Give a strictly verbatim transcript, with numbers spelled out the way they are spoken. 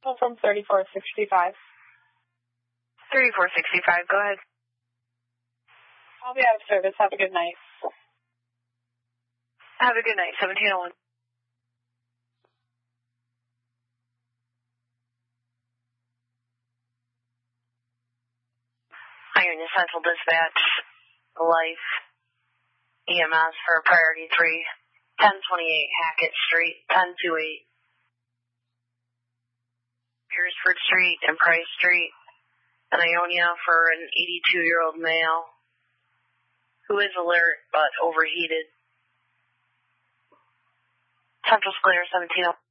From thirty-four sixty-five. thirty-four sixty-five, go ahead. I'll be out of service. Have a good night. Have a good night, seventeen oh one. Ionia Central Dispatch, Life, E M S for Priority three, ten twenty-eight Hackett Street, ten twenty-eight. Pierceford Street and Price Street, and Ionia for an eighty-two-year-old male who is alert but overheated. Central Square, seventeen oh one.